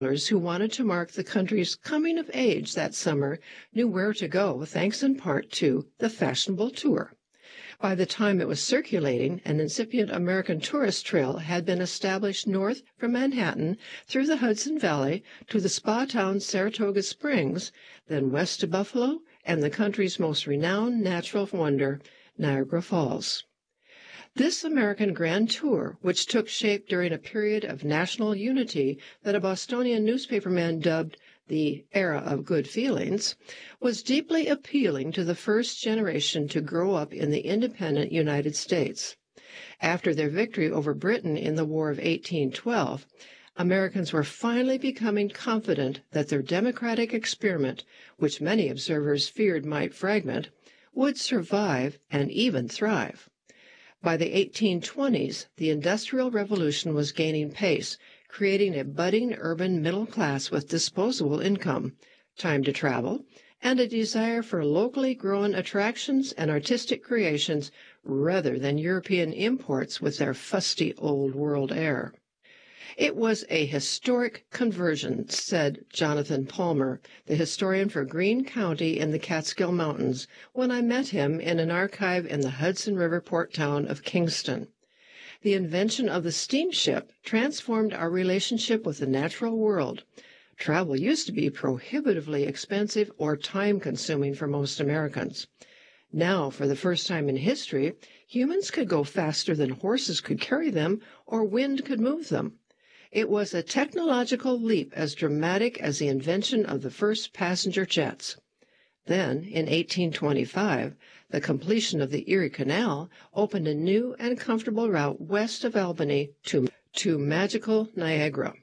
travelers who wanted to mark the country's coming of age that summer knew where to go, thanks in part to the fashionable tour. By the time it was circulating, an incipient American tourist trail had been established north from Manhattan through the Hudson Valley to the spa town Saratoga Springs, then west to Buffalo and the country's most renowned natural wonder, Niagara Falls. This American Grand Tour, which took shape during a period of national unity that a Bostonian newspaperman dubbed the era of good feelings, was deeply appealing to the first generation to grow up in the independent United States. After their victory over Britain in the War of 1812, Americans were finally becoming confident that their democratic experiment, which many observers feared might fragment, would survive and even thrive. By the 1820s, the Industrial Revolution was gaining pace, creating a budding urban middle class with disposable income, time to travel, and a desire for locally grown attractions and artistic creations rather than European imports with their fusty old world air. It was a historic conversion, said Jonathan Palmer, the historian for Greene County in the Catskill Mountains, when I met him in an archive in the Hudson River port town of Kingston. The invention of the steamship transformed our relationship with the natural world. Travel used to be prohibitively expensive or time-consuming for most Americans. Now, for the first time in history, humans could go faster than horses could carry them or wind could move them. It was a technological leap as dramatic as the invention of the first passenger jets. Then, in 1825, the completion of the Erie Canal opened a new and comfortable route west of Albany to magical Niagara.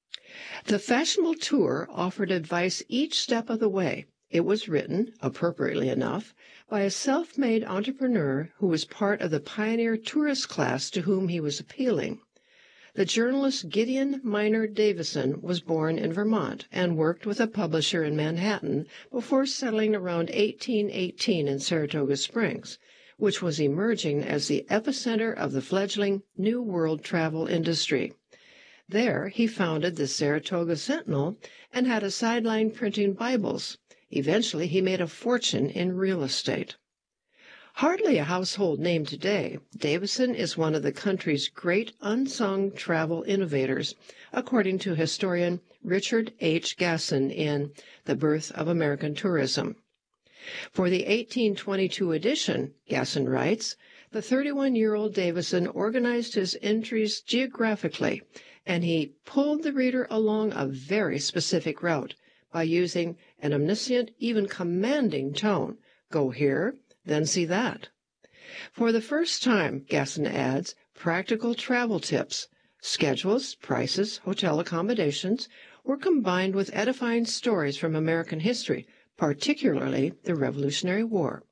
The fashionable tour offered advice each step of the way. It was written, appropriately enough, by a self-made entrepreneur who was part of the pioneer tourist class to whom he was appealing. The journalist Gideon Miner Davison was born in Vermont and worked with a publisher in Manhattan before settling around 1818 in Saratoga Springs, which was emerging as the epicenter of the fledgling New World travel industry. There he founded the Saratoga Sentinel and had a sideline printing Bibles. Eventually he made a fortune in real estate. Hardly a household name today, Davison is one of the country's great unsung travel innovators, according to historian Richard H. Gasson in The Birth of American Tourism. For the 1822 edition, Gasson writes, the 31-year-old Davison organized his entries geographically, and he pulled the reader along a very specific route by using an omniscient, even commanding tone. Go here, then see that. For the first time, Gasson adds, practical travel tips, schedules, prices, hotel accommodations were combined with edifying stories from American history, particularly the Revolutionary War.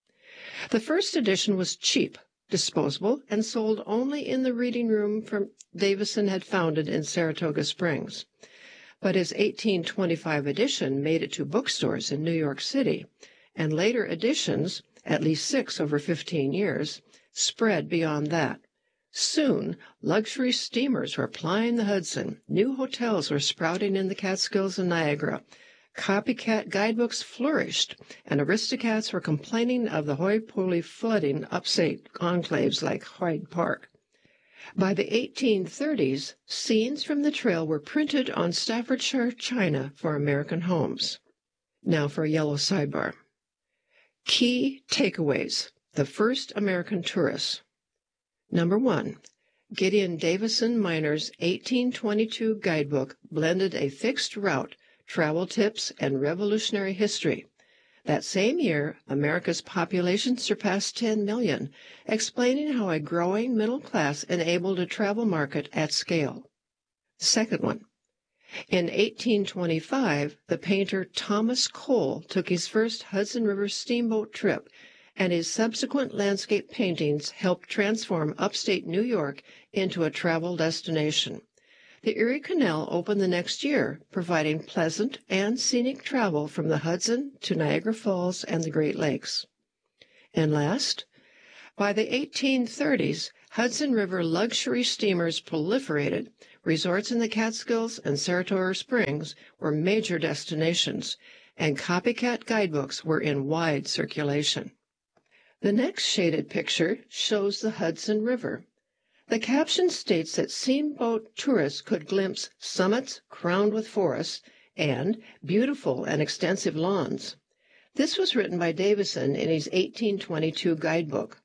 The first edition was cheap, disposable, and sold only in the reading room Davison had founded in Saratoga Springs. But his 1825 edition made it to bookstores in New York City, and later editions, at least 6 over 15 years, spread beyond that. Soon, luxury steamers were plying the Hudson, new hotels were sprouting in the Catskills and Niagara, copycat guidebooks flourished, and aristocrats were complaining of the hoy-poly flooding upstate enclaves like Hyde Park. By the 1830s, scenes from the trail were printed on Staffordshire china for American homes. Now for a yellow sidebar. Key takeaways. The first American tourists. Number 1. Gideon Davison Miner's 1822 guidebook blended a fixed route, travel tips, and revolutionary history. That same year, America's population surpassed 10 million, explaining how a growing middle class enabled a travel market at scale. Second one. In 1825, the painter Thomas Cole took his first Hudson River steamboat trip, and his subsequent landscape paintings helped transform upstate New York into a travel destination. The Erie Canal opened the next year, providing pleasant and scenic travel from the Hudson to Niagara Falls and the Great Lakes. And last, by the 1830s, Hudson River luxury steamers proliferated, resorts in the Catskills and Saratoga Springs were major destinations, and copycat guidebooks were in wide circulation. The next shaded picture shows the Hudson River. The caption states that steamboat tourists could glimpse summits crowned with forests and beautiful and extensive lawns. This was written by Davison in his 1822 guidebook.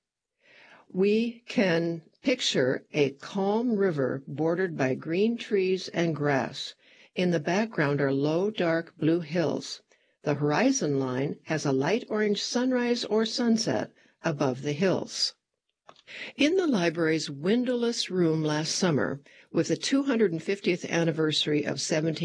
We can picture a calm river bordered by green trees and grass. In the background are low, dark blue hills. The horizon line has a light orange sunrise or sunset above the hills. In the library's windowless room last summer, with the 250th anniversary of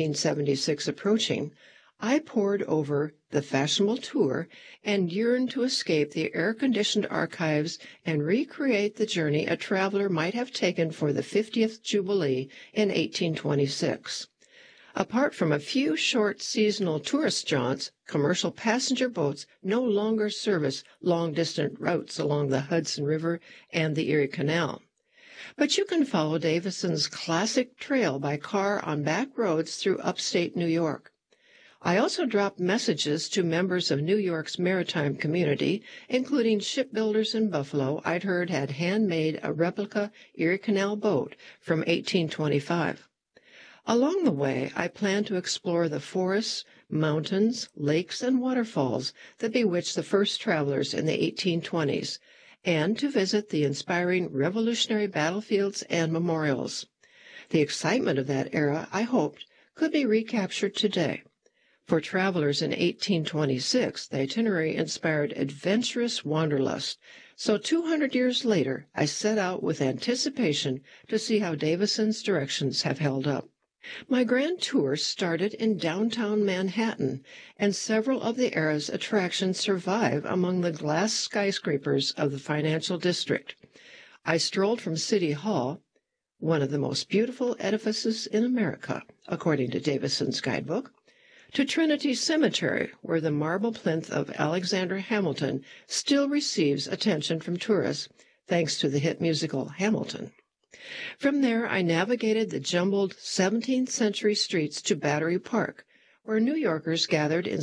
1776 approaching, I pored over the fashionable tour and yearned to escape the air-conditioned archives and recreate the journey a traveler might have taken for the 50th Jubilee in 1826. Apart from a few short seasonal tourist jaunts, commercial passenger boats no longer service long-distance routes along the Hudson River and the Erie Canal. But you can follow Davison's classic trail by car on back roads through upstate New York. I also dropped messages to members of New York's maritime community, including shipbuilders in Buffalo I'd heard had handmade a replica Erie Canal boat from 1825. Along the way, I plan to explore the forests, mountains, lakes, and waterfalls that bewitched the first travelers in the 1820s, and to visit the inspiring Revolutionary battlefields and memorials. The excitement of that era, I hoped, could be recaptured today. For travelers in 1826, the itinerary inspired adventurous wanderlust. So 200 years later, I set out with anticipation to see how Davison's directions have held up. My grand tour started in downtown Manhattan, and several of the era's attractions survive among the glass skyscrapers of the financial district. I strolled from City Hall, one of the most beautiful edifices in America, according to Davison's guidebook, to Trinity Cemetery, where the marble plinth of Alexander Hamilton still receives attention from tourists, thanks to the hit musical Hamilton. From there, I navigated the jumbled 17th century streets to Battery Park, where New Yorkers gathered in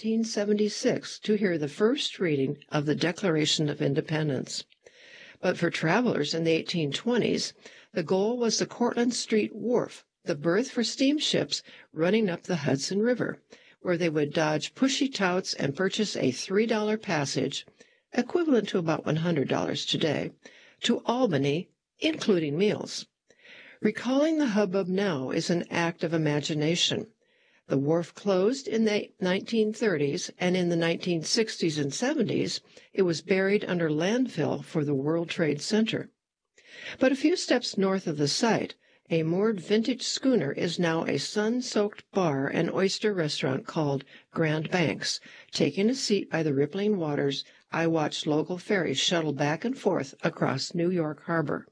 1776 to hear the first reading of the Declaration of Independence. But for travelers in the 1820s, the goal was the Cortlandt Street Wharf, the berth for steamships running up the Hudson River, where they would dodge pushy touts and purchase a $3 passage, equivalent to about $100 today, to Albany, including meals. Recalling the hubbub now is an act of imagination. The wharf closed in the 1930s, and in the 1960s and 70s, it was buried under landfill for the World Trade Center. But a few steps north of the site, a moored vintage schooner is now a sun-soaked bar and oyster restaurant called Grand Banks. Taking a seat by the rippling waters, I watched local ferries shuttle back and forth across New York Harbor.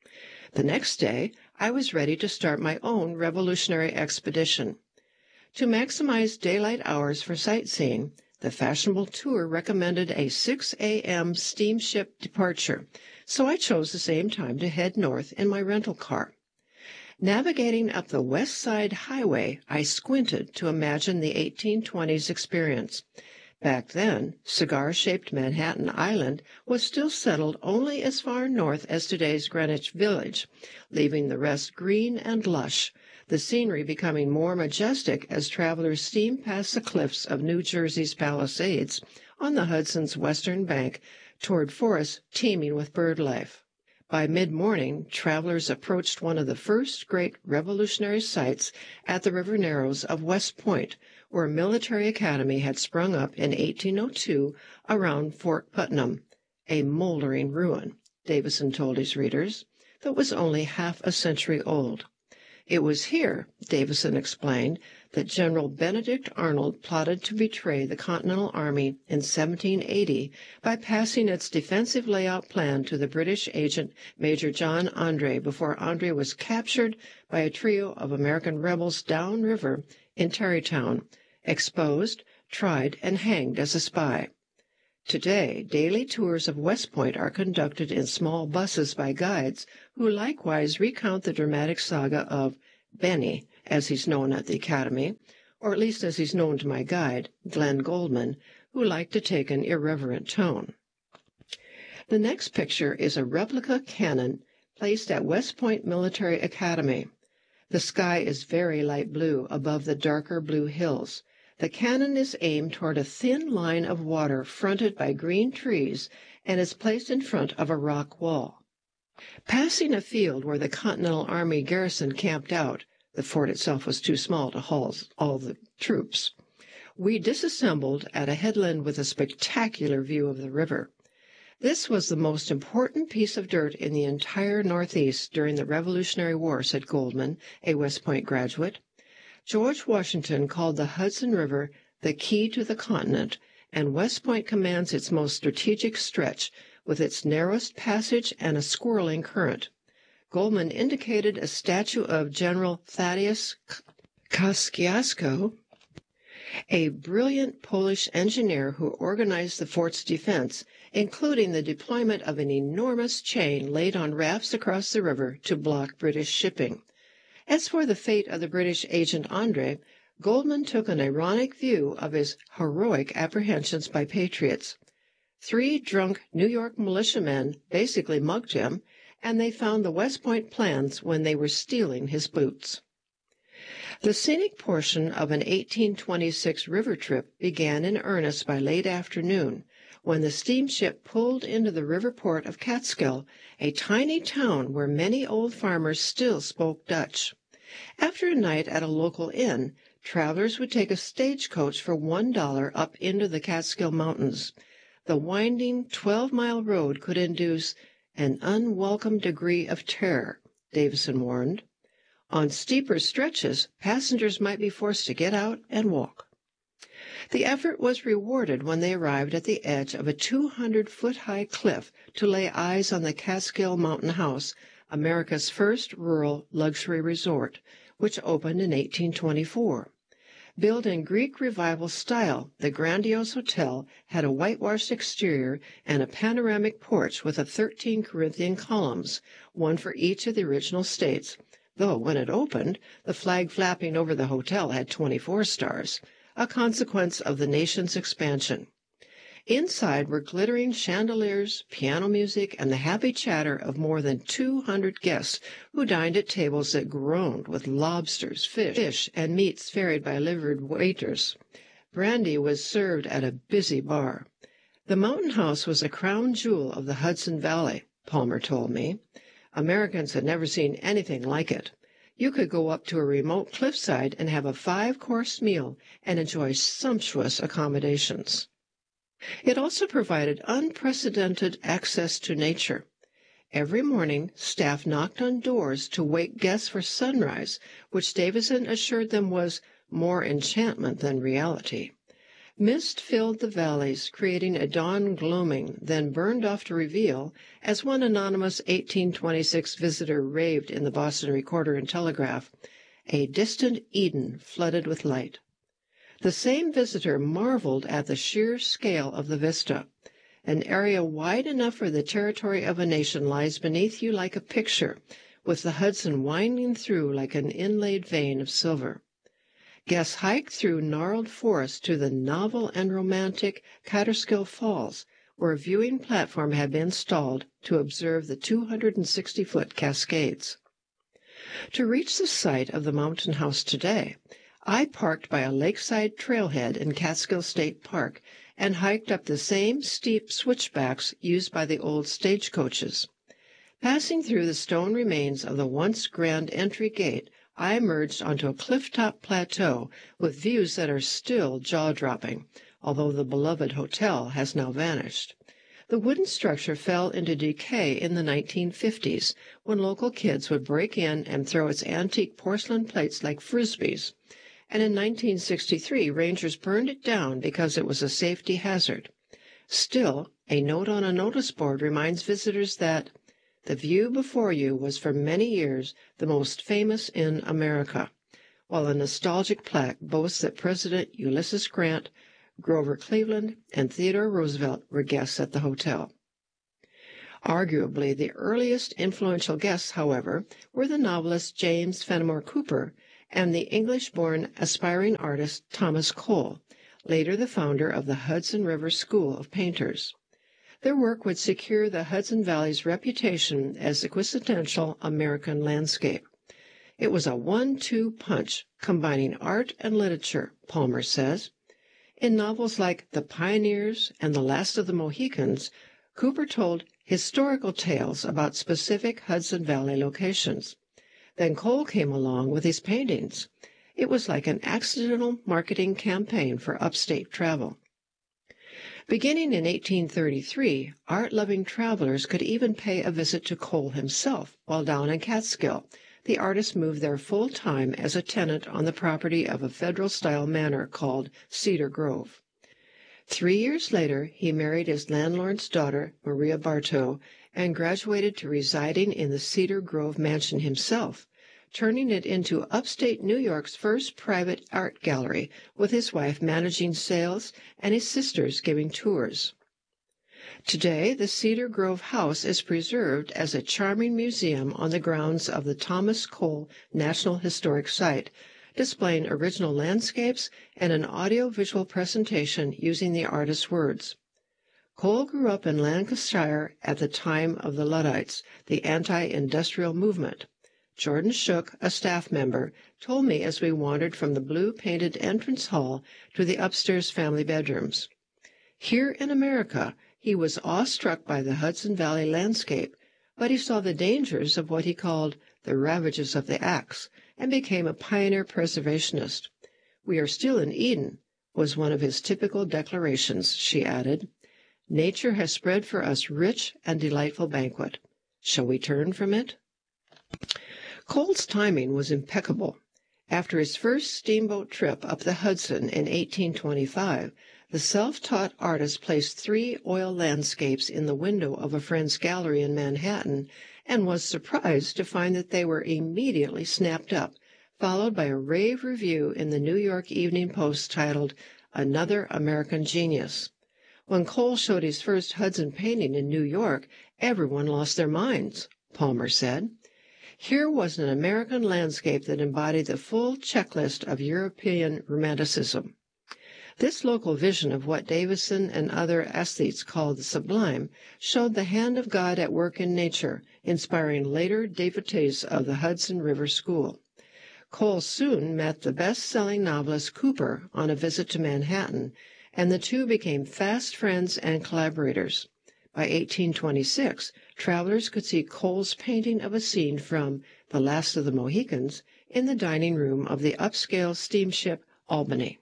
The next day, I was ready to start my own revolutionary expedition. To maximize daylight hours for sightseeing, the fashionable tour recommended a 6 a.m. steamship departure, so I chose the same time to head north in my rental car. Navigating up the West Side Highway, I squinted to imagine the 1820s experience. Back then, cigar-shaped Manhattan Island was still settled only as far north as today's Greenwich Village, leaving the rest green and lush, the scenery becoming more majestic as travelers steamed past the cliffs of New Jersey's Palisades on the Hudson's western bank toward forests teeming with bird life. By mid-morning, travelers approached one of the first great revolutionary sites at the river narrows of West Point, where a military academy had sprung up in 1802 around Fort Putnam, a moldering ruin, Davison told his readers, that was only half a century old. It was here, Davison explained, that General Benedict Arnold plotted to betray the Continental Army in 1780 by passing its defensive layout plan to the British agent Major John Andre before Andre was captured by a trio of American rebels downriver in Tarrytown, exposed, tried, and hanged as a spy. Today, daily tours of West Point are conducted in small buses by guides who likewise recount the dramatic saga of Benny, as he's known at the Academy, or at least as he's known to my guide, Glenn Goldman, who liked to take an irreverent tone. The next picture is a replica cannon placed at West Point Military Academy. The sky is very light blue above the darker blue hills. The cannon is aimed toward a thin line of water fronted by green trees and is placed in front of a rock wall. Passing a field where the Continental Army garrison camped out, the fort itself was too small to house all the troops, we disassembled at a headland with a spectacular view of the river. This was the most important piece of dirt in the entire Northeast during the Revolutionary War, said Goldman, a West Point graduate. George Washington called the Hudson River the key to the continent, and West Point commands its most strategic stretch, with its narrowest passage and a swirling current. Goldman indicated a statue of General Thaddeus Kosciuszko, a brilliant Polish engineer who organized the fort's defense, including the deployment of an enormous chain laid on rafts across the river to block British shipping. As for the fate of the British agent André, Goldman took an ironic view of his heroic apprehensions by patriots. 3 drunk New York militiamen basically mugged him, and they found the West Point plans when they were stealing his boots. The scenic portion of an 1826 river trip began in earnest by late afternoon, when the steamship pulled into the river port of Catskill, a tiny town where many old farmers still spoke Dutch. After a night at a local inn, travelers would take a stagecoach for $1 up into the Catskill Mountains. The winding 12-mile road could induce an unwelcome degree of terror, Davison warned. On steeper stretches, passengers might be forced to get out and walk. The effort was rewarded when they arrived at the edge of a 200-foot-high cliff to lay eyes on the Catskill Mountain House, America's first rural luxury resort, which opened in 1824. Built in Greek Revival style, the grandiose hotel had a whitewashed exterior and a panoramic porch with 13 Corinthian columns, one for each of the original states, though when it opened, the flag flapping over the hotel had 24 stars, a consequence of the nation's expansion. Inside were glittering chandeliers, piano music, and the happy chatter of more than 200 guests who dined at tables that groaned with lobsters, fish, and meats ferried by liveried waiters. Brandy was served at a busy bar. The Mountain House was a crown jewel of the Hudson Valley, Palmer told me. Americans had never seen anything like it. You could go up to a remote cliffside and have a 5-course meal and enjoy sumptuous accommodations. It also provided unprecedented access to nature. Every morning, staff knocked on doors to wake guests for sunrise, which Davison assured them was more enchantment than reality. Mist filled the valleys, creating a dawn gloaming, then burned off to reveal, as one anonymous 1826 visitor raved in the Boston Recorder and Telegraph, a distant Eden flooded with light. The same visitor marveled at the sheer scale of the vista. An area wide enough for the territory of a nation lies beneath you like a picture, with the Hudson winding through like an inlaid vein of silver. Guests hiked through gnarled forest to the novel and romantic Catterskill Falls, where a viewing platform had been installed to observe the 260-foot Cascades. To reach the site of the Mountain House today, I parked by a lakeside trailhead in Catskill State Park and hiked up the same steep switchbacks used by the old stagecoaches. Passing through the stone remains of the once grand entry gate, I emerged onto a cliff-top plateau with views that are still jaw-dropping, although the beloved hotel has now vanished. The wooden structure fell into decay in the 1950s, when local kids would break in and throw its antique porcelain plates like frisbees, and in 1963 rangers burned it down because it was a safety hazard. Still, a note on a notice board reminds visitors that the view before you was for many years the most famous in America, while a nostalgic plaque boasts that President Ulysses Grant, Grover Cleveland, and Theodore Roosevelt were guests at the hotel. Arguably, the earliest influential guests, however, were the novelist James Fenimore Cooper and the English-born aspiring artist Thomas Cole, later the founder of the Hudson River School of Painters. Their work would secure the Hudson Valley's reputation as the quintessential American landscape. It was a 1-2 punch, combining art and literature, Palmer says. In novels like The Pioneers and The Last of the Mohicans, Cooper told historical tales about specific Hudson Valley locations. Then Cole came along with his paintings. It was like an accidental marketing campaign for upstate travel. Beginning in 1833, art-loving travelers could even pay a visit to Cole himself while down in Catskill. The artist moved there full-time as a tenant on the property of a Federal-style manor called Cedar Grove. 3 years later, he married his landlord's daughter, Maria Bartow, and graduated to residing in the Cedar Grove mansion himself, turning it into upstate New York's first private art gallery, with his wife managing sales and his sisters giving tours. Today, the Cedar Grove House is preserved as a charming museum on the grounds of the Thomas Cole National Historic Site, displaying original landscapes and an audio-visual presentation using the artist's words. Cole grew up in Lancashire at the time of the Luddites, the anti-industrial movement. Jordan Shook, a staff member, told me as we wandered from the blue-painted entrance hall to the upstairs family bedrooms. Here in America, he was awestruck by the Hudson Valley landscape, but he saw the dangers of what he called the ravages of the axe, and became a pioneer preservationist. "We are still in Eden," was one of his typical declarations, she added. "Nature has spread for us rich and delightful banquet. Shall we turn from it?" Cole's timing was impeccable. After his first steamboat trip up the Hudson in 1825, the self-taught artist placed 3 oil landscapes in the window of a friend's gallery in Manhattan and was surprised to find that they were immediately snapped up, followed by a rave review in the New York Evening Post titled "Another American Genius." When Cole showed his first Hudson painting in New York, everyone lost their minds, Palmer said. Here was an American landscape that embodied the full checklist of European Romanticism. This local vision of what Davison and other aesthetes called the sublime showed the hand of God at work in nature, inspiring later devotees of the Hudson River School. Cole soon met the best-selling novelist Cooper on a visit to Manhattan, and the two became fast friends and collaborators. By 1826, travelers could see Cole's painting of a scene from The Last of the Mohicans in the dining room of the upscale steamship Albany.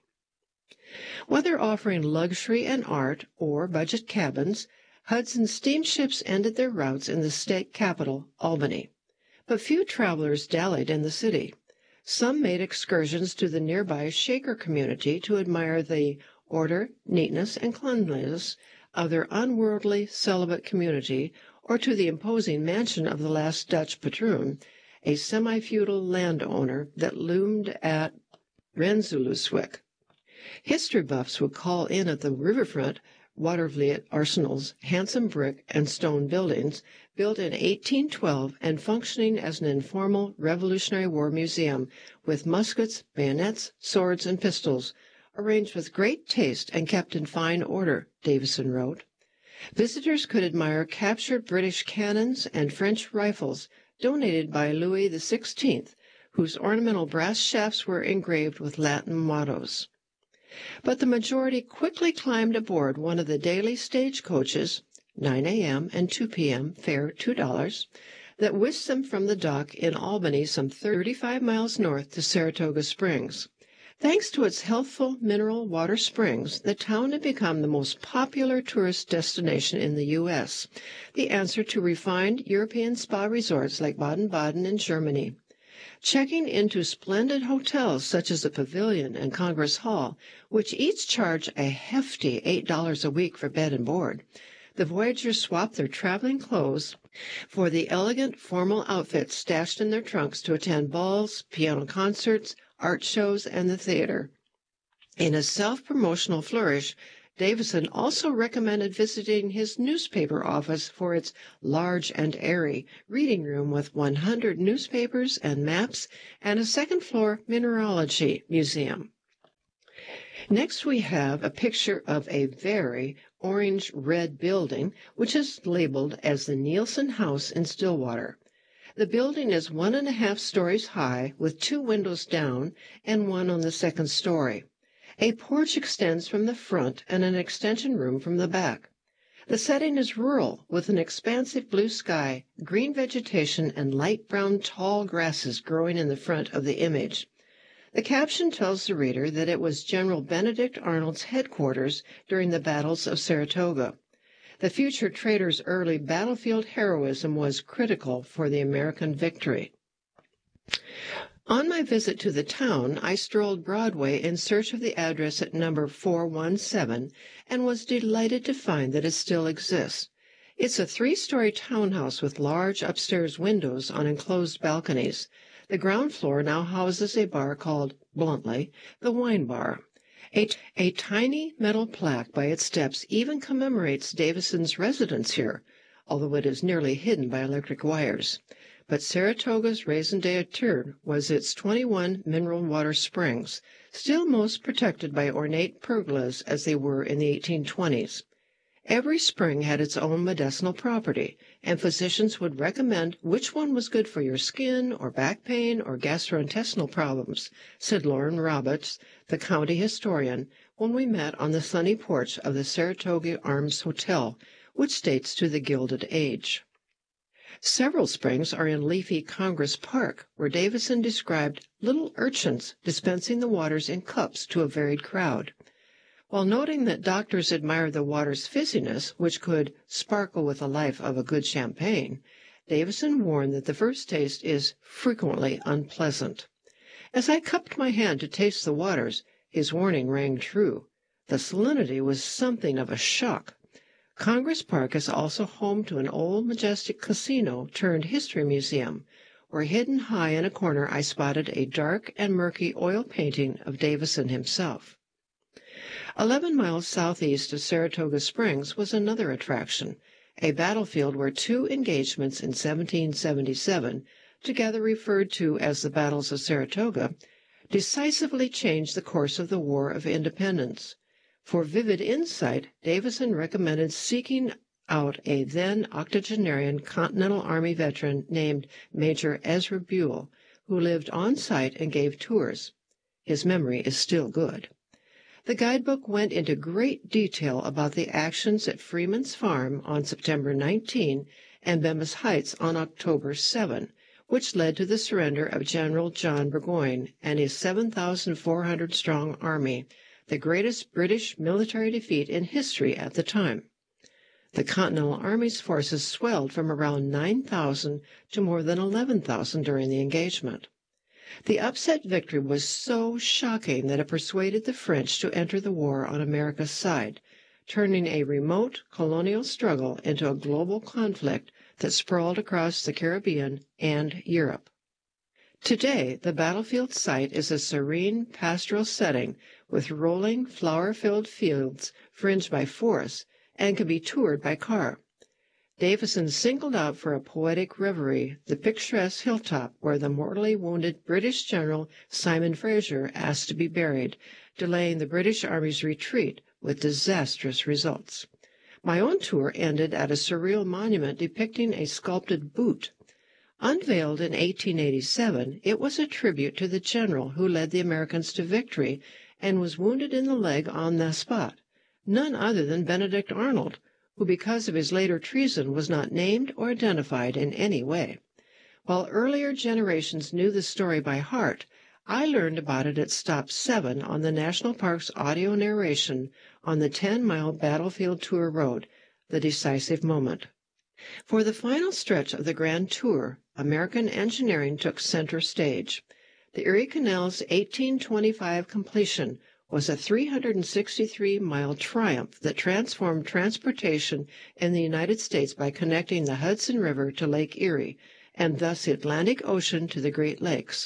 Whether offering luxury and art or budget cabins, Hudson's steamships ended their routes in the state capital, Albany. But few travelers dallied in the city. Some made excursions to the nearby Shaker community to admire the order, neatness, and cleanliness of their unworldly celibate community, or to the imposing mansion of the last Dutch patroon, a semi-feudal landowner that loomed at Rensselaerswyck. History buffs would call in at the riverfront Watervliet Arsenal's handsome brick and stone buildings, built in 1812 and functioning as an informal Revolutionary War museum with muskets, bayonets, swords, and pistols, arranged with great taste and kept in fine order, Davison wrote. Visitors could admire captured British cannons and French rifles donated by Louis XVI, whose ornamental brass shafts were engraved with Latin mottos. But the majority quickly climbed aboard one of the daily stagecoaches, 9 a.m. and 2 p.m., fare $2, that whisked them from the dock in Albany some 35 miles north to Saratoga Springs. Thanks to its healthful mineral water springs, the town had become the most popular tourist destination in the U.S., the answer to refined European spa resorts like Baden-Baden in Germany. Checking into splendid hotels such as the Pavilion and Congress Hall, which each charge a hefty $8 a week for bed and board, the voyagers swapped their traveling clothes for the elegant formal outfits stashed in their trunks to attend balls, piano concerts, art shows, and the theater. In a self-promotional flourish, Davison also recommended visiting his newspaper office for its large and airy reading room with 100 newspapers and maps and a second-floor mineralogy museum. Next, we have a picture of a very orange-red building, which is labeled as the Nielsen House in Stillwater. The building is 1.5 stories high, with 2 windows down and 1 on the second story. A porch extends from the front and an extension room from the back. The setting is rural, with an expansive blue sky, green vegetation, and light brown tall grasses growing in the front of the image. The caption tells the reader that it was General Benedict Arnold's headquarters during the battles of Saratoga. The future trader's early battlefield heroism was critical for the American victory. On my visit to the town, I strolled Broadway in search of the address at number 417 and was delighted to find that it still exists. It's a 3-story townhouse with large upstairs windows on enclosed balconies. The ground floor now houses a bar called, bluntly, the Wine Bar. A tiny metal plaque by its steps even commemorates Davison's residence here, although it is nearly hidden by electric wires. But Saratoga's raison d'etre was its 21 mineral water springs, still most protected by ornate pergolas as they were in the 1820s. Every spring had its own medicinal property, and physicians would recommend which one was good for your skin or back pain or gastrointestinal problems, said Lauren Roberts, the county historian, when we met on the sunny porch of the Saratoga Arms Hotel, which dates to the Gilded Age. Several springs are in leafy Congress Park, where Davison described little urchins dispensing the waters in cups to a varied crowd. While noting that doctors admire the water's fizziness, which could sparkle with the life of a good champagne, Davison warned that the first taste is frequently unpleasant. As I cupped my hand to taste the waters, his warning rang true. The salinity was something of a shock. Congress Park is also home to an old majestic casino turned history museum, where hidden high in a corner I spotted a dark and murky oil painting of Davison himself. 11 miles southeast of Saratoga Springs was another attraction, a battlefield where 2 engagements in 1777, together referred to as the Battles of Saratoga, decisively changed the course of the War of Independence. For vivid insight, Davison recommended seeking out a then octogenarian Continental Army veteran named Major Ezra Buell, who lived on site and gave tours. His memory is still good. The guidebook went into great detail about the actions at Freeman's Farm on September 19 and Bemis Heights on October 7, which led to the surrender of General John Burgoyne and his 7,400-strong army, the greatest British military defeat in history at the time. The Continental Army's forces swelled from around 9,000 to more than 11,000 during the engagement. The upset victory was so shocking that it persuaded the French to enter the war on America's side, turning a remote colonial struggle into a global conflict that sprawled across the Caribbean and Europe. Today, the battlefield site is a serene pastoral setting with rolling, flower-filled fields fringed by forests and can be toured by car. Davison singled out for a poetic reverie the picturesque hilltop where the mortally wounded British General Simon Fraser asked to be buried, delaying the British Army's retreat with disastrous results. My own tour ended at a surreal monument depicting a sculpted boot. Unveiled in 1887, it was a tribute to the general who led the Americans to victory and was wounded in the leg on the spot, none other than Benedict Arnold, who because of his later treason was not named or identified in any way. While earlier generations knew the story by heart, I learned about it at Stop 7 on the National Park's audio narration on the 10-mile Battlefield Tour Road, The Decisive Moment. For the final stretch of the Grand Tour, American engineering took center stage. The Erie Canal's 1825 completion was a 363-mile triumph that transformed transportation in the United States by connecting the Hudson River to Lake Erie, and thus the Atlantic Ocean to the Great Lakes.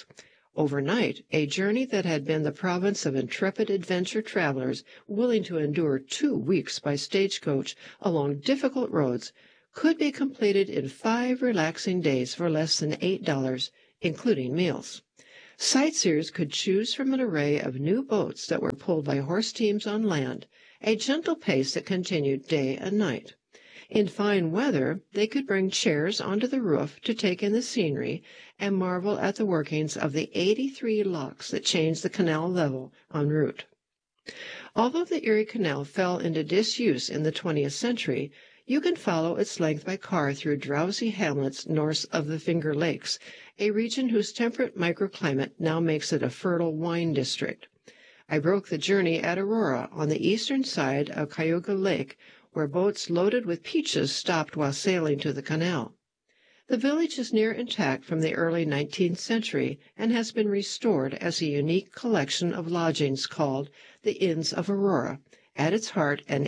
Overnight, a journey that had been the province of intrepid adventure travelers willing to endure 2 weeks by stagecoach along difficult roads could be completed in 5 relaxing days for less than $8, including meals. Sightseers could choose from an array of new boats that were pulled by horse teams on land, a gentle pace that continued day and night. In fine weather, they could bring chairs onto the roof to take in the scenery and marvel at the workings of the 83 locks that changed the canal level en route. Although the Erie Canal fell into disuse in the 20th century, you can follow its length by car through drowsy hamlets north of the Finger Lakes, a region whose temperate microclimate now makes it a fertile wine district. I broke the journey at Aurora on the eastern side of Cayuga Lake, where boats loaded with peaches stopped while sailing to the canal. The village is near intact from the early 19th century and has been restored as a unique collection of lodgings called the Inns of Aurora, at its heart an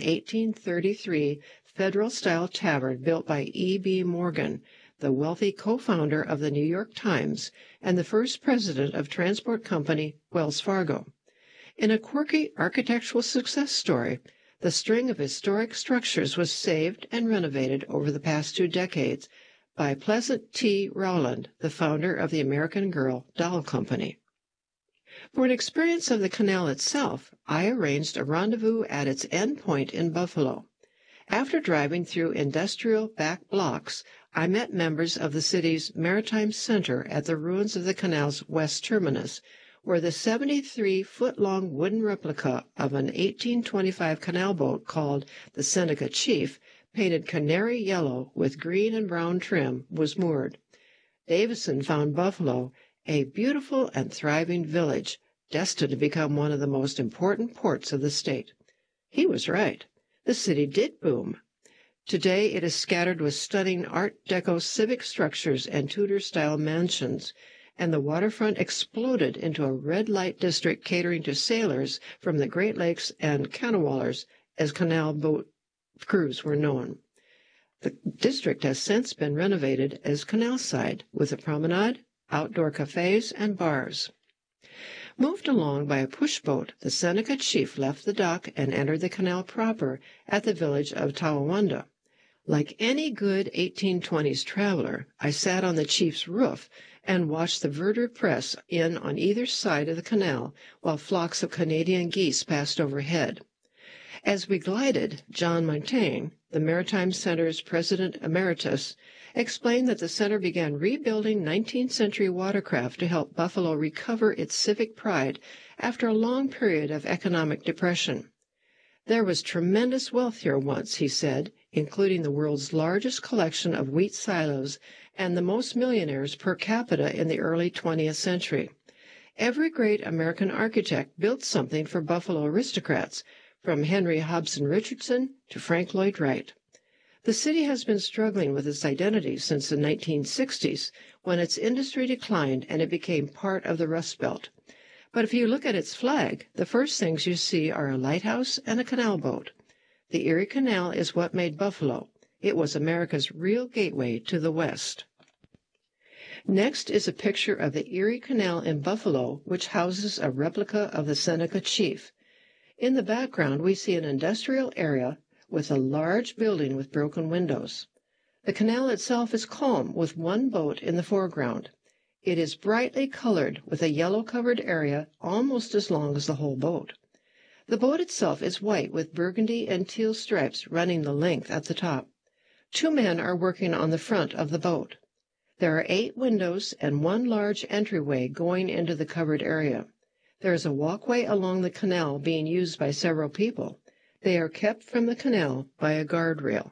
1833 Federal-style tavern built by E.B. Morgan, the wealthy co-founder of the New York Times and the first president of transport company Wells Fargo. In a quirky architectural success story, the string of historic structures was saved and renovated over the past 2 decades by Pleasant T. Rowland, the founder of the American Girl Doll Company. For an experience of the canal itself, I arranged a rendezvous at its end point in Buffalo. After driving through industrial back blocks, I met members of the city's Maritime Center at the ruins of the canal's west terminus, where the 73-foot-long wooden replica of an 1825 canal boat called the Seneca Chief, painted canary yellow with green and brown trim, was moored. Davison found Buffalo a beautiful and thriving village, destined to become one of the most important ports of the state. He was right. The city did boom. Today it is scattered with stunning Art Deco civic structures and Tudor-style mansions, and the waterfront exploded into a red light district catering to sailors from the Great Lakes and Canawallers, as canal boat crews were known. The district has since been renovated as Canalside, with a promenade, outdoor cafes, and bars. Moved along by a pushboat, the Seneca Chief left the dock and entered the canal proper at the village of Tawanda. Like any good 1820s traveler, I sat on the chief's roof and watched the verdure press in on either side of the canal while flocks of Canadian geese passed overhead. As we glided, John Montaigne, the Maritime Center's president emeritus, explained that the center began rebuilding 19th-century watercraft to help Buffalo recover its civic pride after a long period of economic depression. There was tremendous wealth here once, he said, including the world's largest collection of wheat silos and the most millionaires per capita in the early 20th century. Every great American architect built something for Buffalo aristocrats, from Henry Hobson Richardson to Frank Lloyd Wright. The city has been struggling with its identity since the 1960s, when its industry declined and it became part of the Rust Belt. But if you look at its flag, the first things you see are a lighthouse and a canal boat. The Erie Canal is what made Buffalo. It was America's real gateway to the West. Next is a picture of the Erie Canal in Buffalo, which houses a replica of the Seneca Chief. In the background, we see an industrial area with a large building with broken windows. The canal itself is calm, with one boat in the foreground. It is brightly colored, with a yellow-covered area almost as long as the whole boat. The boat itself is white with burgundy and teal stripes running the length at the top. 2 men are working on the front of the boat. There are 8 windows and 1 large entryway going into the covered area. There is a walkway along the canal being used by several people. They are kept from the canal by a guardrail.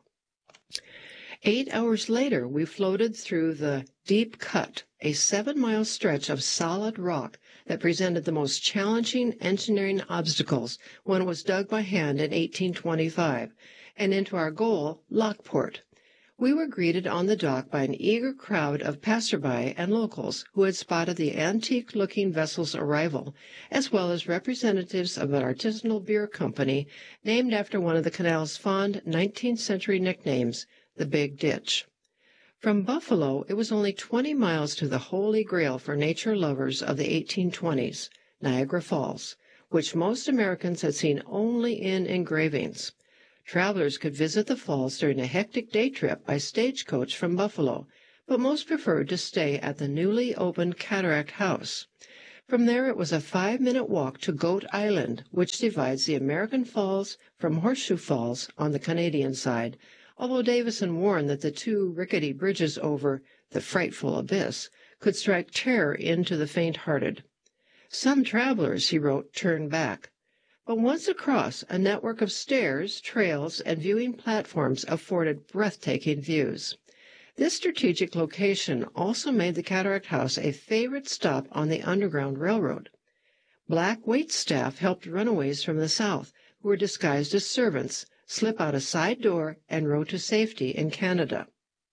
8 hours later, we floated through the Deep Cut, a 7-mile stretch of solid rock that presented the most challenging engineering obstacles when it was dug by hand in 1825, and into our goal, Lockport. We were greeted on the dock by an eager crowd of passerby and locals who had spotted the antique-looking vessel's arrival, as well as representatives of an artisanal beer company named after one of the canal's fond 19th-century nicknames, the Big Ditch. From Buffalo, it was only 20 miles to the holy grail for nature lovers of the 1820s, Niagara Falls, which most Americans had seen only in engravings. Travelers could visit the falls during a hectic day trip by stagecoach from Buffalo, but most preferred to stay at the newly opened Cataract House. From there it was a 5-minute walk to Goat Island, which divides the American Falls from Horseshoe Falls on the Canadian side, although Davison warned that the two rickety bridges over the frightful abyss could strike terror into the faint-hearted. Some travelers, he wrote, turned back. But once across, a network of stairs, trails, and viewing platforms afforded breathtaking views. This strategic location also made the Cataract House a favorite stop on the Underground Railroad. Black waitstaff helped runaways from the South, who were disguised as servants, slip out a side door and row to safety in Canada.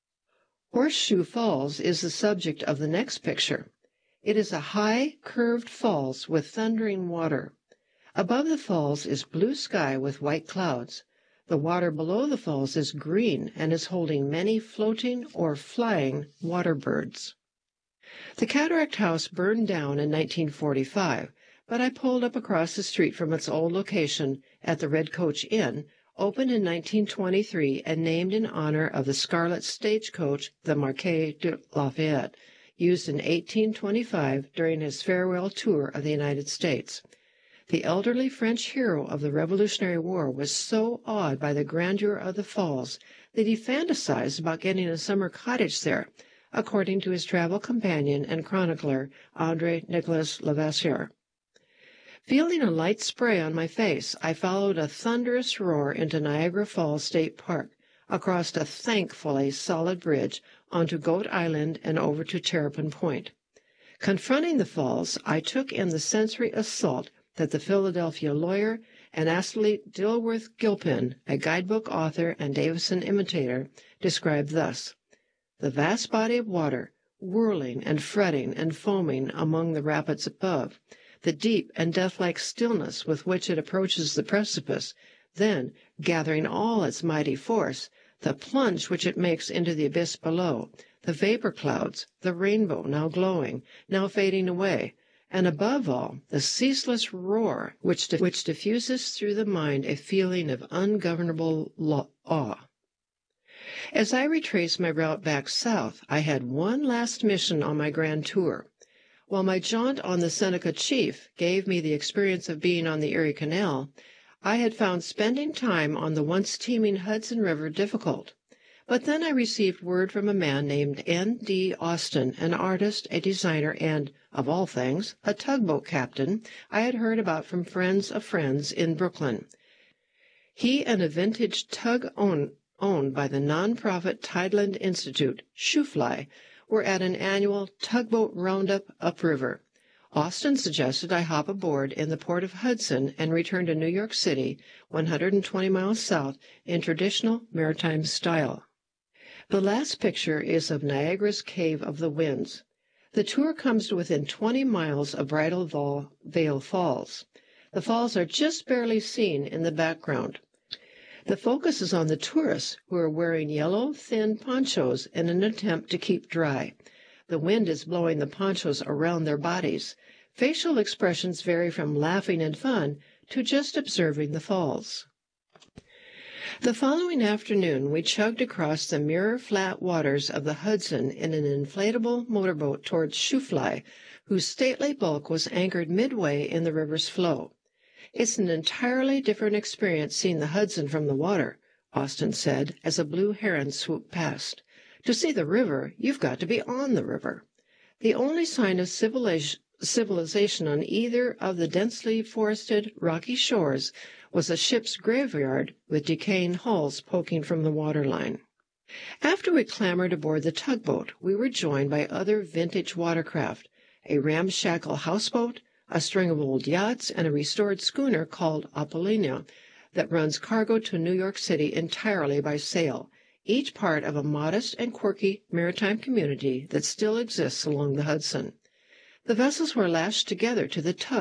Horseshoe Falls is the subject of the next picture. It is a high, curved falls with thundering water. Above the falls is blue sky with white clouds. The water below the falls is green and is holding many floating or flying water birds. The Cataract House burned down in 1945, but I pulled up across the street from its old location at the Red Coach Inn, opened in 1923 and named in honor of the scarlet stagecoach, the Marquis de Lafayette, used in 1825 during his farewell tour of the United States. The elderly French hero of the Revolutionary War was so awed by the grandeur of the falls that he fantasized about getting a summer cottage there, according to his travel companion and chronicler, André Nicolas Lavoisier. Feeling a light spray on my face, I followed a thunderous roar into Niagara Falls State Park, across a thankfully solid bridge, onto Goat Island and over to Terrapin Point. Confronting the falls, I took in the sensory assault that the Philadelphia lawyer and athlete Dilworth Gilpin, a guidebook author and Davison imitator, described thus: "The vast body of water, whirling and fretting and foaming among the rapids above, the deep and death-like stillness with which it approaches the precipice, then, gathering all its mighty force, the plunge which it makes into the abyss below, the vapor clouds, the rainbow now glowing, now fading away, and above all, the ceaseless roar which diffuses through the mind a feeling of ungovernable awe." As I retraced my route back south, I had one last mission on my grand tour. While my jaunt on the Seneca Chief gave me the experience of being on the Erie Canal, I had found spending time on the once teeming Hudson River difficult. But then I received word from a man named N.D. Austin, an artist, a designer, and, of all things, a tugboat captain I had heard about from friends of friends in Brooklyn. He and a vintage tug owned by the non-profit Tideland Institute, Shoofly, were at an annual tugboat roundup upriver. Austin suggested I hop aboard in the port of Hudson and return to New York City, 120 miles south, in traditional maritime style. The last picture is of Niagara's Cave of the Winds. The tour comes to within 20 miles of Bridal Veil Falls. The falls are just barely seen in the background. The focus is on the tourists, who are wearing yellow, thin ponchos in an attempt to keep dry. The wind is blowing the ponchos around their bodies. Facial expressions vary from laughing and fun to just observing the falls. The following afternoon, we chugged across the mirror-flat waters of the Hudson in an inflatable motorboat towards Shoofly, whose stately bulk was anchored midway in the river's flow. "It's an entirely different experience seeing the Hudson from the water," Austin said, as a blue heron swooped past. "To see the river, you've got to be on the river." The only sign of civilization on either of the densely forested, rocky shores was a ship's graveyard with decaying hulls poking from the waterline. After we clambered aboard the tugboat, we were joined by other vintage watercraft, a ramshackle houseboat, a string of old yachts, and a restored schooner called Apollina that runs cargo to New York City entirely by sail, each part of a modest and quirky maritime community that still exists along the Hudson. The vessels were lashed together to the tug,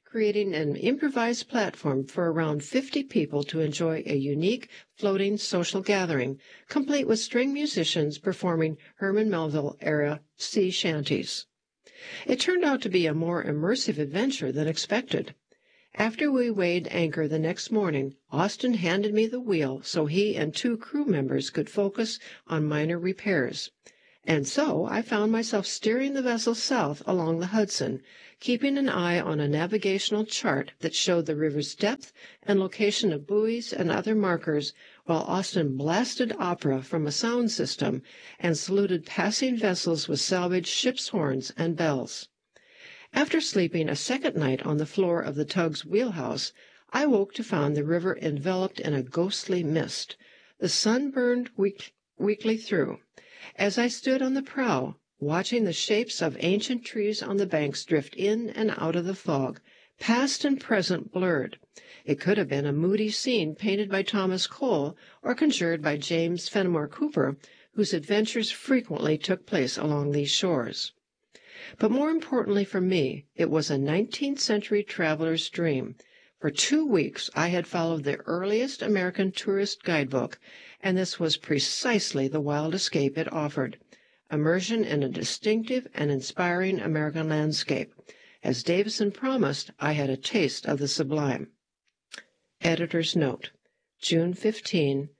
creating an improvised platform for around 50 people to enjoy a unique floating social gathering, complete with string musicians performing Herman Melville-era sea shanties. It turned out to be a more immersive adventure than expected. After we weighed anchor the next morning, Austin handed me the wheel so he and 2 crew members could focus on minor repairs. And so I found myself steering the vessel south along the Hudson, keeping an eye on a navigational chart that showed the river's depth and location of buoys and other markers, while Austin blasted opera from a sound system and saluted passing vessels with salvaged ship's horns and bells. After sleeping a second night on the floor of the tug's wheelhouse, I woke to find the river enveloped in a ghostly mist. The sun burned weakly through. As I stood on the prow, watching the shapes of ancient trees on the banks drift in and out of the fog, past and present blurred. It could have been a moody scene painted by Thomas Cole or conjured by James Fenimore Cooper, whose adventures frequently took place along these shores. But more importantly for me, it was a 19th century traveler's dream. For 2 weeks I had followed the earliest American tourist guidebook, and this was precisely the wild escape it offered: immersion in a distinctive and inspiring American landscape. As Davison promised, I had a taste of the sublime. Editor's note: June 15,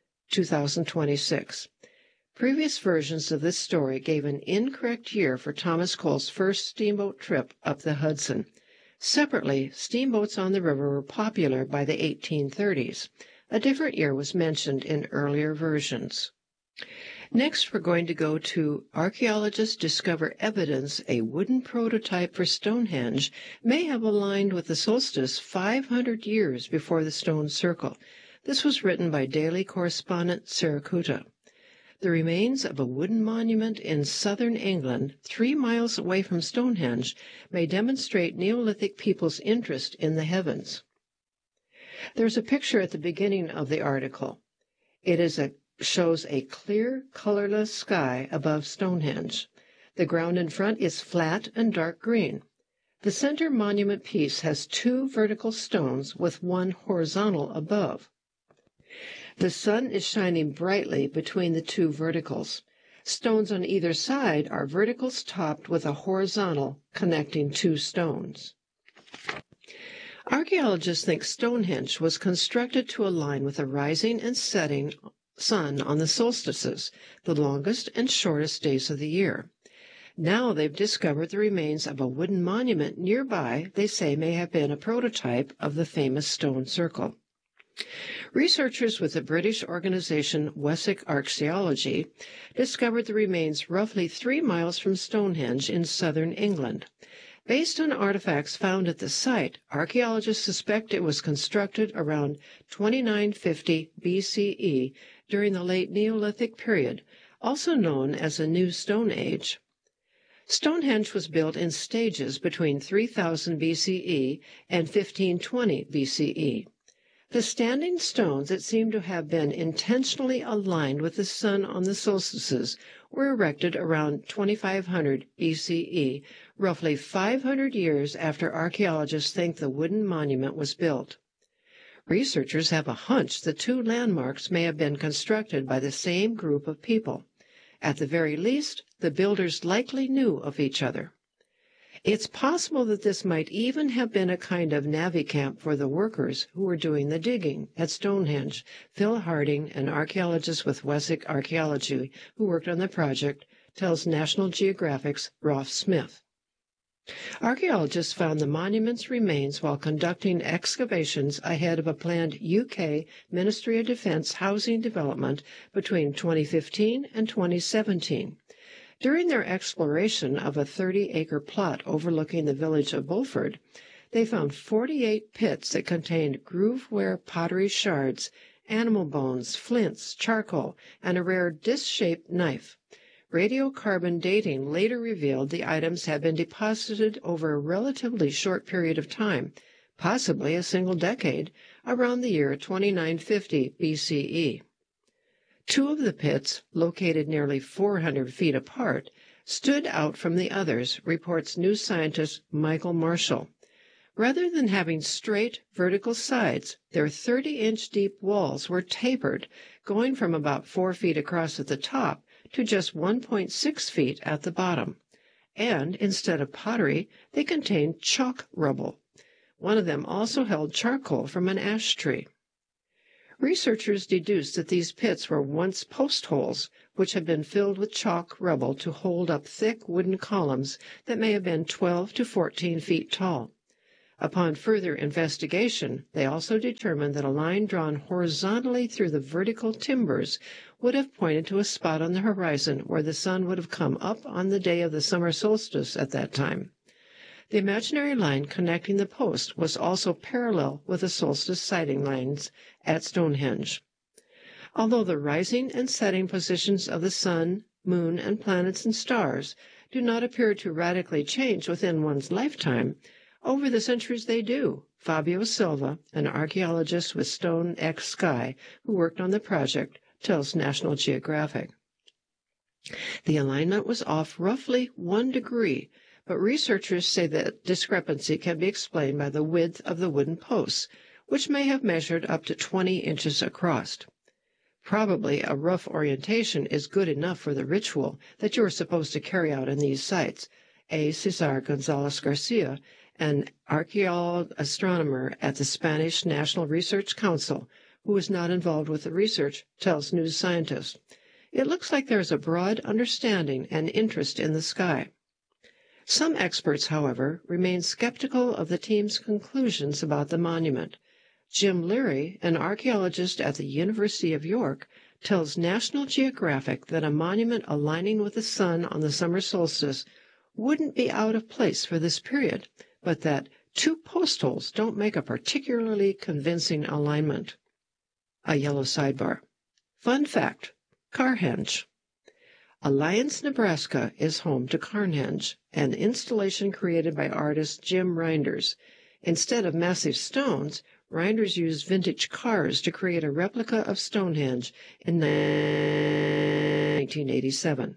2026. Previous versions of this story gave an incorrect year for Thomas Cole's first steamboat trip up the Hudson. Separately, steamboats on the river were popular by the 1830s. A different year was mentioned in earlier versions. Next, we're going to go to archaeologists discover evidence a wooden prototype for Stonehenge may have aligned with the solstice 500 years before the stone circle. This was written by Daily Correspondent Sarah Kuta. The remains of a wooden monument in southern England, 3 miles away from Stonehenge, may demonstrate Neolithic people's interest in the heavens. There's a picture at the beginning of the article. It shows a clear, colorless sky above Stonehenge. The ground in front is flat and dark green. The center monument piece has 2 vertical stones with 1 horizontal above. The sun is shining brightly between the 2 verticals. Stones on either side are verticals topped with a horizontal connecting 2 stones. Archaeologists think Stonehenge was constructed to align with the rising and setting sun on the solstices, the longest and shortest days of the year. Now they've discovered the remains of a wooden monument nearby they say may have been a prototype of the famous stone circle. Researchers with the British organization Wessex Archaeology discovered the remains roughly 3 miles from Stonehenge in southern England. Based on artifacts found at the site, archaeologists suspect it was constructed around 2950 BCE during the late Neolithic period, also known as the New Stone Age. Stonehenge was built in stages between 3000 BCE and 1520 BCE. The standing stones that seem to have been intentionally aligned with the sun on the solstices were erected around 2500 BCE, roughly 500 years after archaeologists think the wooden monument was built. Researchers have a hunch the 2 landmarks may have been constructed by the same group of people. At the very least, the builders likely knew of each other. It's possible that this might even have been a kind of navvy camp for the workers who were doing the digging at Stonehenge. Phil Harding, an archaeologist with Wessex Archaeology who worked on the project, tells National Geographic's Rolf Smith. Archaeologists found the monument's remains while conducting excavations ahead of a planned UK Ministry of Defence housing development between 2015 and 2017. During their exploration of a 30-acre plot overlooking the village of Bulford, they found 48 pits that contained grooveware pottery shards, animal bones, flints, charcoal, and a rare disc-shaped knife. Radiocarbon dating later revealed the items had been deposited over a relatively short period of time, possibly a single decade, around the year 2950 BCE. 2 of the pits, located nearly 400 feet apart, stood out from the others, reports New Scientist Michael Marshall. Rather than having straight, vertical sides, their 30-inch deep walls were tapered, going from about 4 feet across at the top to just 1.6 feet at the bottom. And instead of pottery, they contained chalk rubble. One of them also held charcoal from an ash tree. Researchers deduced that these pits were once post holes, which had been filled with chalk rubble to hold up thick wooden columns that may have been 12 to 14 feet tall. Upon further investigation, they also determined that a line drawn horizontally through the vertical timbers would have pointed to a spot on the horizon where the sun would have come up on the day of the summer solstice at that time. The imaginary line connecting the post was also parallel with the solstice sighting lines at Stonehenge. Although the rising and setting positions of the sun, moon, and planets and stars do not appear to radically change within one's lifetime, over the centuries they do. Fabio Silva, an archaeologist with Stone X Sky, who worked on the project, tells National Geographic. The alignment was off roughly 1 degree, but researchers say that discrepancy can be explained by the width of the wooden posts, which may have measured up to 20 inches across. Probably a rough orientation is good enough for the ritual that you are supposed to carry out in these sites. A. Cesar Gonzalez Garcia, an archaeologist-astronomer at the Spanish National Research Council, who is not involved with the research, tells News Scientist. It looks like there is a broad understanding and interest in the sky. Some experts, however, remain skeptical of the team's conclusions about the monument. Jim Leary, an archaeologist at the University of York, tells National Geographic that a monument aligning with the sun on the summer solstice wouldn't be out of place for this period, but that 2 post holes don't make a particularly convincing alignment. A yellow sidebar. Fun fact, Carhenge. Alliance, Nebraska is home to Carnhenge, an installation created by artist Jim Reinders. Instead of massive stones, Reinders used vintage cars to create a replica of Stonehenge in 1987.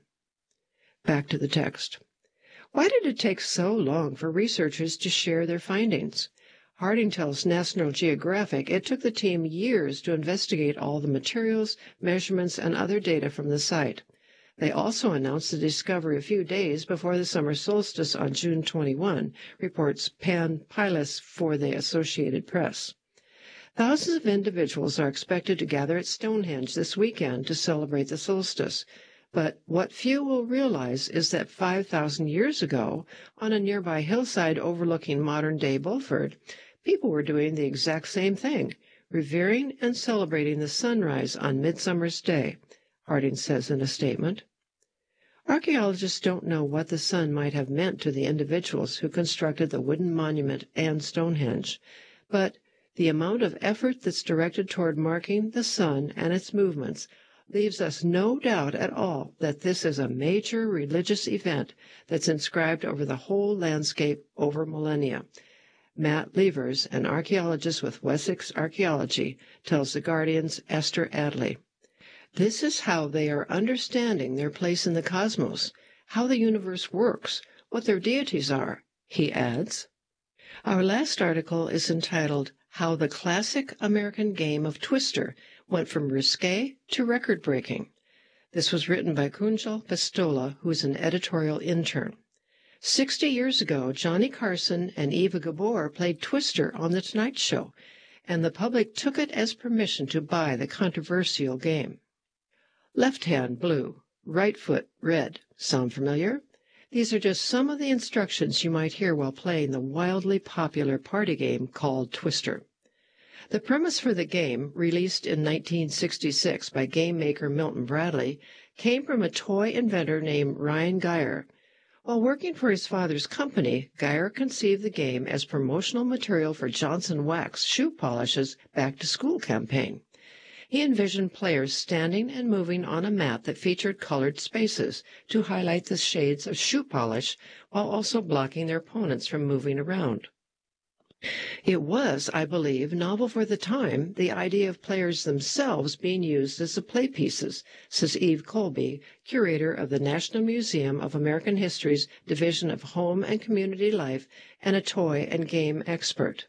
Back to the text. Why did it take so long for researchers to share their findings? Harding tells National Geographic it took the team years to investigate all the materials, measurements, and other data from the site. They also announced the discovery a few days before the summer solstice on June 21, reports Pan Pilas for the Associated Press. Thousands of individuals are expected to gather at Stonehenge this weekend to celebrate the solstice. But what few will realize is that 5,000 years ago, on a nearby hillside overlooking modern-day Bulford, people were doing the exact same thing, revering and celebrating the sunrise on Midsummer's Day, Harding says in a statement. Archaeologists don't know what the sun might have meant to the individuals who constructed the wooden monument and Stonehenge, but the amount of effort that's directed toward marking the sun and its movements leaves us no doubt at all that this is a major religious event that's inscribed over the whole landscape over millennia. Matt Levers, an archaeologist with Wessex Archaeology, tells The Guardian's Esther Adley. This is how they are understanding their place in the cosmos, how the universe works, what their deities are, he adds. Our last article is entitled, How the Classic American Game of Twister Went from Risque to Record-Breaking. This was written by Kunjal Pistola, who is an editorial intern. 60 years ago, Johnny Carson and Eva Gabor played Twister on The Tonight Show, and the public took it as permission to buy the controversial game. Left hand blue, right foot red. Sound familiar? These are just some of the instructions you might hear while playing the wildly popular party game called Twister. The premise for the game, released in 1966 by game maker Milton Bradley, came from a toy inventor named Ryan Geyer. While working for his father's company, Geyer conceived the game as promotional material for Johnson Wax shoe polish's back-to-school campaign. He envisioned players standing and moving on a mat that featured colored spaces to highlight the shades of shoe polish while also blocking their opponents from moving around. It was, I believe, novel for the time, the idea of players themselves being used as the play pieces, says Eve Colby, curator of the National Museum of American History's Division of Home and Community Life and a toy and game expert.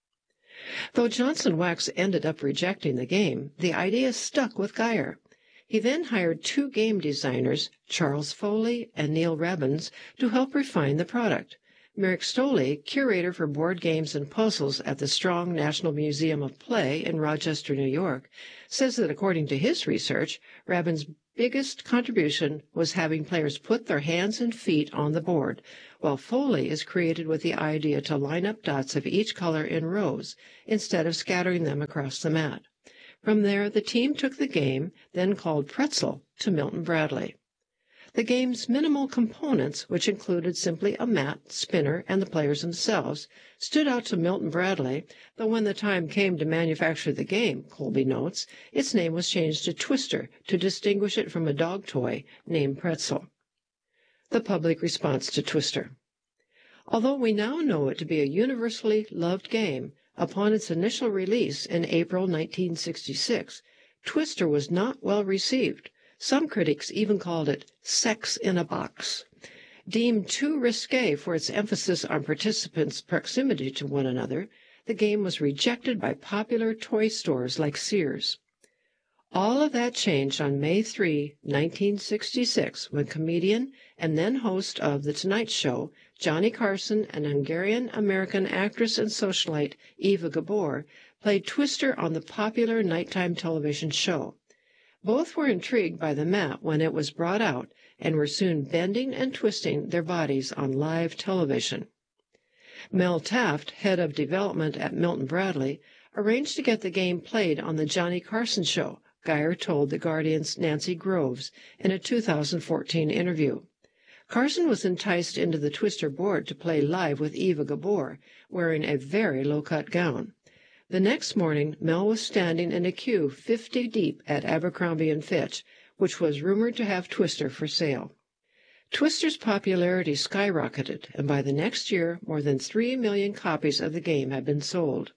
Though Johnson Wax ended up rejecting the game, the idea stuck with Geyer. He then hired two game designers, Charles Foley and Neil Rebbens, to help refine the product. Merrick Stoley, curator for board games and puzzles at the Strong National Museum of Play in Rochester, New York, says that according to his research, Rebbens' biggest contribution was having players put their hands and feet on the board, while Foley is created with the idea to line up dots of each color in rows instead of scattering them across the mat. From there, the team took the game, then called Pretzel, to Milton Bradley. The game's minimal components, which included simply a mat, spinner, and the players themselves, stood out to Milton Bradley, though when the time came to manufacture the game, Colby notes, its name was changed to Twister to distinguish it from a dog toy named Pretzel. The public response to Twister. Although we now know it to be a universally loved game, upon its initial release in April 1966, Twister was not well received. Some critics even called it sex in a box. Deemed too risque for its emphasis on participants' proximity to one another, the game was rejected by popular toy stores like Sears. All of that changed on May 3, 1966, when comedian and then host of The Tonight Show, Johnny Carson, and Hungarian-American actress and socialite Eva Gabor played Twister on the popular nighttime television show. Both were intrigued by the mat when it was brought out and were soon bending and twisting their bodies on live television. Mel Taft, head of development at Milton Bradley, arranged to get the game played on the Johnny Carson show, Geyer told The Guardian's Nancy Groves in a 2014 interview. Carson was enticed into the Twister board to play live with Eva Gabor, wearing a very low-cut gown. The next morning, Mel was standing in a queue 50 deep at Abercrombie & Fitch, which was rumored to have Twister for sale. Twister's popularity skyrocketed, and by the next year, more than 3 million copies of the game had been sold.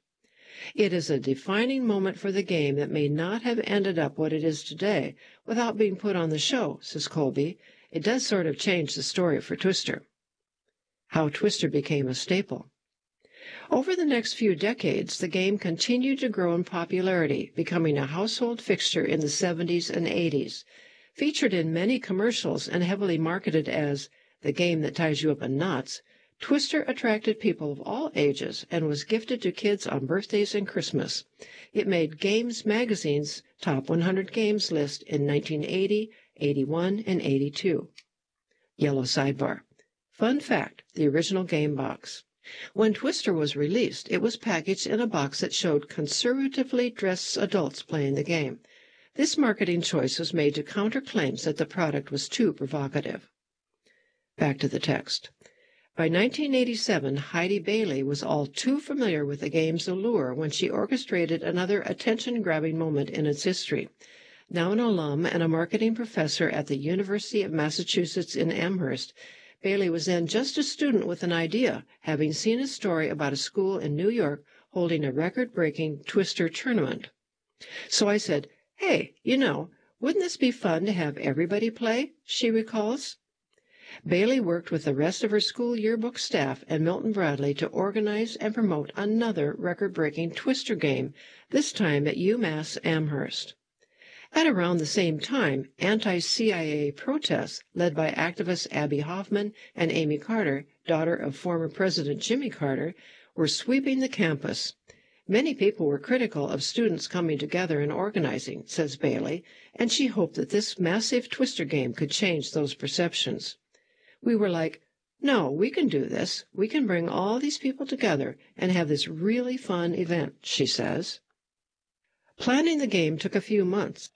It is a defining moment for the game that may not have ended up what it is today without being put on the show, says Colby. It does sort of change the story for Twister. How Twister became a staple. Over the next few decades, the game continued to grow in popularity, becoming a household fixture in the 70s and 80s. Featured in many commercials and heavily marketed as the game that ties you up in knots, Twister attracted people of all ages and was gifted to kids on birthdays and Christmas. It made Games Magazine's Top 100 Games list in 1980, 81, and 82. Yellow sidebar. Fun fact, the original game box. When Twister was released, it was packaged in a box that showed conservatively dressed adults playing the game. This marketing choice was made to counter claims that the product was too provocative. Back to the text. By 1987, Heidi Bailey was all too familiar with the game's allure when she orchestrated another attention-grabbing moment in its history. Now an alum and a marketing professor at the University of Massachusetts in Amherst, Bailey was then just a student with an idea, having seen a story about a school in New York holding a record-breaking Twister tournament. So I said, "Hey, wouldn't this be fun to have everybody play?" she recalls. Bailey worked with the rest of her school yearbook staff and Milton Bradley to organize and promote another record-breaking Twister game, this time at UMass Amherst. At around the same time, anti-CIA protests, led by activists Abby Hoffman and Amy Carter, daughter of former President Jimmy Carter, were sweeping the campus. Many people were critical of students coming together and organizing, says Bailey, and she hoped that this massive Twister game could change those perceptions. We were like, no, we can do this. We can bring all these people together and have this really fun event, she says. Planning the game took a few months.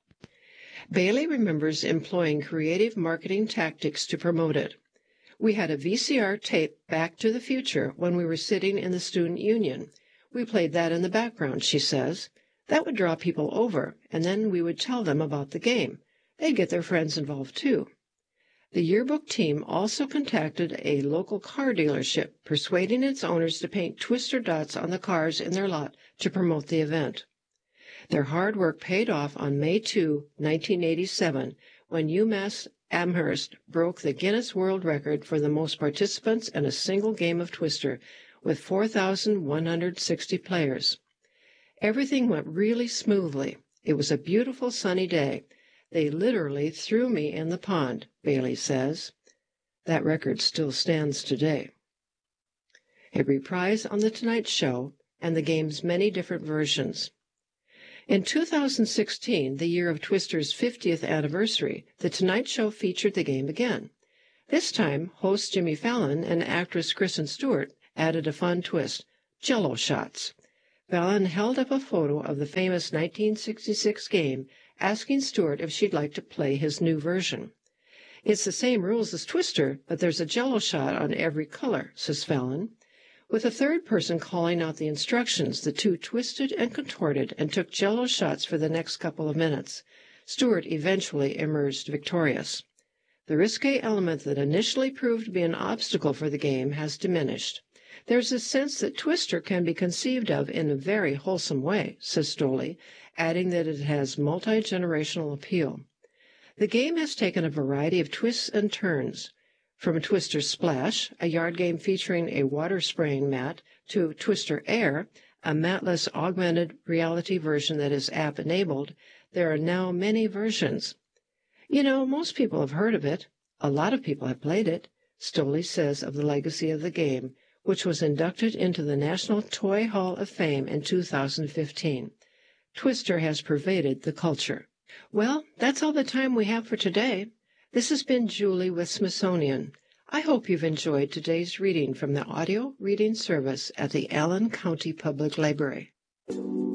Bailey remembers employing creative marketing tactics to promote it. We had a VCR tape Back to the Future when we were sitting in the student union. We played that in the background, she says. That would draw people over, and then we would tell them about the game. They'd get their friends involved, too. The yearbook team also contacted a local car dealership, persuading its owners to paint Twister dots on the cars in their lot to promote the event. Their hard work paid off on May 2, 1987, when UMass Amherst broke the Guinness World Record for the most participants in a single game of Twister, with 4,160 players. Everything went really smoothly. It was a beautiful sunny day. They literally threw me in the pond, Bailey says. That record still stands today. A reprise on The Tonight Show and the game's many different versions. In 2016, the year of Twister's 50th anniversary, The Tonight Show featured the game again. This time, host Jimmy Fallon and actress Kristen Stewart added a fun twist, Jell-O shots. Fallon held up a photo of the famous 1966 game, asking Stewart if she'd like to play his new version. It's the same rules as Twister, but there's a Jell-O shot on every color, says Fallon. With a third person calling out the instructions, the two twisted and contorted and took Jell-O shots for the next couple of minutes. Stewart eventually emerged victorious. The risque element that initially proved to be an obstacle for the game has diminished. There's a sense that Twister can be conceived of in a very wholesome way, says Stoley, adding that it has multi-generational appeal. The game has taken a variety of twists and turns, from Twister Splash, a yard game featuring a water-spraying mat, to Twister Air, a matless augmented reality version that is app-enabled. There are now many versions. You know, most people have heard of it. A lot of people have played it, Stoley says of the legacy of the game, which was inducted into the National Toy Hall of Fame in 2015. Twister has pervaded the culture. Well, that's all the time we have for today. This has been Julie with Smithsonian. I hope you've enjoyed today's reading from the audio reading service at the Allen County Public Library.